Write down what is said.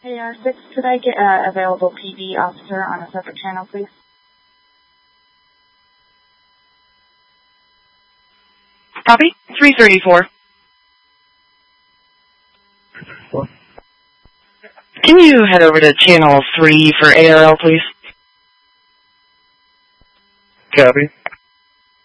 AR6, could I get available PD officer on a separate channel, please? Copy. 334. Can you head over to channel 3 for ARL, please? Copy.